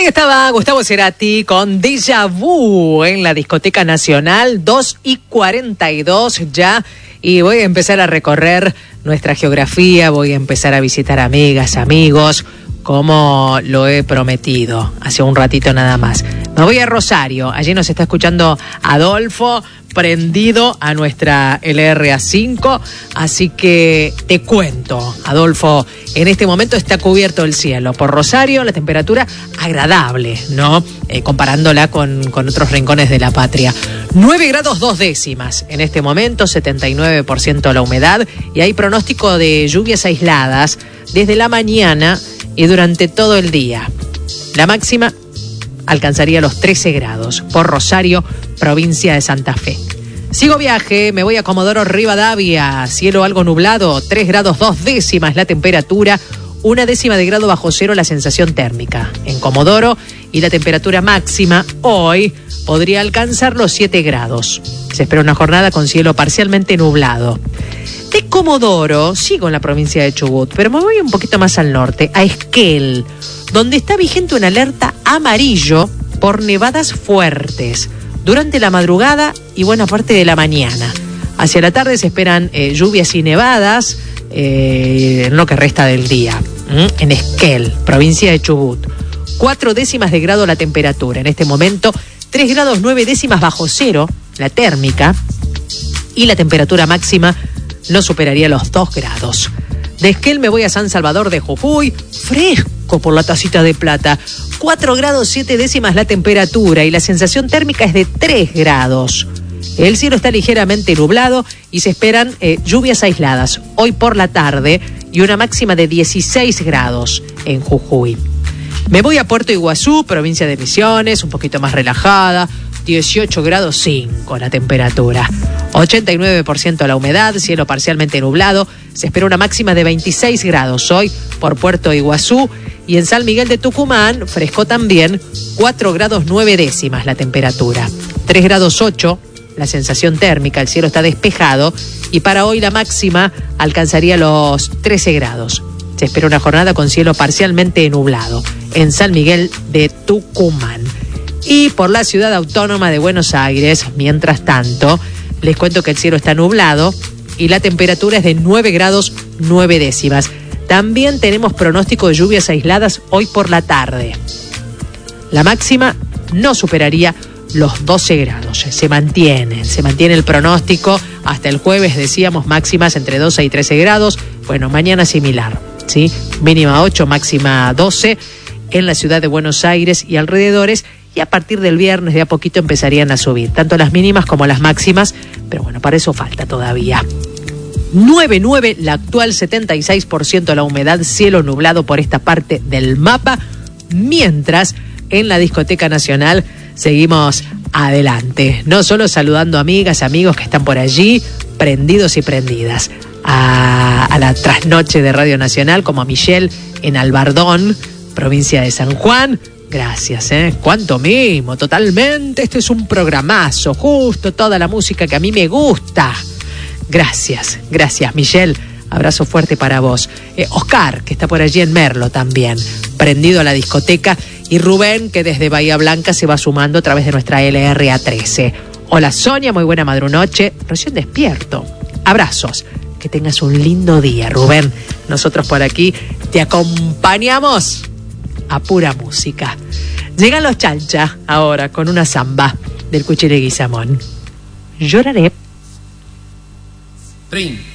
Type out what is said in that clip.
Ahí estaba Gustavo Cerati con Déjà Vu en la Discoteca Nacional, 2:42 ya. Y voy a empezar a recorrer nuestra geografía, voy a empezar a visitar amigas, amigos, como lo he prometido hace un ratito nada más. Me voy a Rosario, allí nos está escuchando Adolfo, prendido a nuestra LRA5, así que te cuento, Adolfo, en este momento está cubierto el cielo. Por Rosario la temperatura agradable, ¿no? Comparándola con otros rincones de la patria. 9 grados 2 décimas en este momento, 79% la humedad, y hay pronóstico de lluvias aisladas desde la mañana y durante todo el día. La máxima alcanzaría los 13 grados por Rosario, provincia de Santa Fe. Sigo viaje, me voy a Comodoro Rivadavia, cielo algo nublado, 3 grados 2 décimas la temperatura, 1 décima de grado bajo cero la sensación térmica en Comodoro, y la temperatura máxima hoy podría alcanzar los 7 grados. Se espera una jornada con cielo parcialmente nublado. De Comodoro, sigo en la provincia de Chubut, pero me voy un poquito más al norte, a Esquel, donde está vigente una alerta amarillo por nevadas fuertes durante la madrugada y buena parte de la mañana. Hacia la tarde se esperan lluvias y nevadas en lo que resta del día. En Esquel, provincia de Chubut. 4 décimas de grado la temperatura. En este momento, 3 grados 9 décimas bajo cero la térmica, y la temperatura máxima no superaría los 2 grados. De Esquel me voy a San Salvador de Jujuy, fresco por la tacita de plata. 4 grados 7 décimas la temperatura y la sensación térmica es de 3 grados. El cielo está ligeramente nublado y se esperan lluvias aisladas hoy por la tarde y una máxima de 16 grados en Jujuy. Me voy a Puerto Iguazú, provincia de Misiones, un poquito más relajada, 18 grados 5 la temperatura. 89% la humedad, cielo parcialmente nublado. Se espera una máxima de 26 grados hoy por Puerto Iguazú. Y en San Miguel de Tucumán, fresco también, 4 grados 9 décimas la temperatura. 3 grados 8 la sensación térmica, el cielo está despejado. Y para hoy la máxima alcanzaría los 13 grados. Se espera una jornada con cielo parcialmente nublado en San Miguel de Tucumán. Y por la ciudad autónoma de Buenos Aires, mientras tanto, les cuento que el cielo está nublado y la temperatura es de 9 grados 9 décimas. También tenemos pronóstico de lluvias aisladas hoy por la tarde. La máxima no superaría los 12 grados. Se mantiene el pronóstico hasta el jueves, decíamos, máximas entre 12 y 13 grados. Bueno, mañana similar, ¿sí? Mínima 8, máxima 12 en la ciudad de Buenos Aires y alrededores. Y a partir del viernes de a poquito empezarían a subir, tanto las mínimas como las máximas, pero bueno, para eso falta todavía. 9,9 la actual, 76% la humedad, cielo nublado por esta parte del mapa, mientras en la Discoteca Nacional seguimos adelante, no solo saludando amigas, amigos que están por allí, prendidos y prendidas a la trasnoche de Radio Nacional, como a Michelle en Albardón, provincia de San Juan. Gracias, cuánto mimo, totalmente. Este es un programazo, justo toda la música que a mí me gusta. Gracias, Michelle. Abrazo fuerte para vos. Oscar, que está por allí en Merlo también, prendido a la discoteca. Y Rubén, que desde Bahía Blanca se va sumando a través de nuestra LRA13. Hola Sonia, muy buena madrunoche. Recién despierto. Abrazos. Que tengas un lindo día, Rubén. Nosotros por aquí te acompañamos a pura música. Llegan los Chalcha ahora con una samba del Cuchi Leguizamón. Lloraré. Trin.